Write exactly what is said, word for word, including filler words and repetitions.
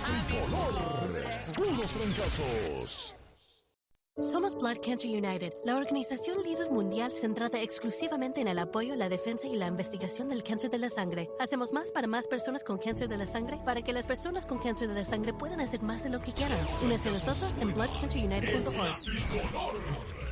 tricolor. Puros fracasos. Somos Blood Cancer United, la organización líder mundial centrada exclusivamente en el apoyo, la defensa y la investigación del cáncer de la sangre. Hacemos más para más personas con cáncer de la sangre para que las personas con cáncer de la sangre puedan hacer más de lo que quieran. Únete a nosotros en blood cancer united punto org.